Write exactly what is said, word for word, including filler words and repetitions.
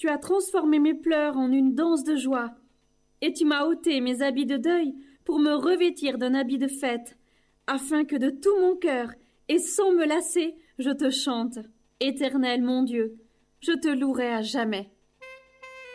Tu as transformé mes pleurs en une danse de joie, et tu m'as ôté mes habits de deuil pour me revêtir d'un habit de fête, afin que de tout mon cœur, et sans me lasser, je te chante. Éternel mon Dieu, je te louerai à jamais.